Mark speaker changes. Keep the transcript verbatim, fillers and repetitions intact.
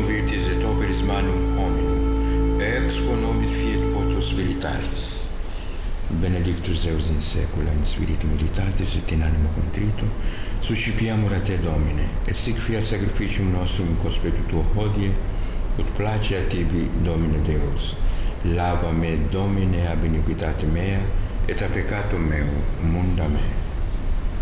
Speaker 1: convertis et operis manum hominum, ex quo nobis fiat potus veritatis. Benedictus Deus in saecula, in spiritu militatis et in animo contrito, suscipiamur a te, Domine, et sic fiat sacrificium nostrum in conspectu tuo hodie, ut place a tibi, Domine Deus. Lava me, Domine, ab iniquitate mea, et a peccatum meu, munda me.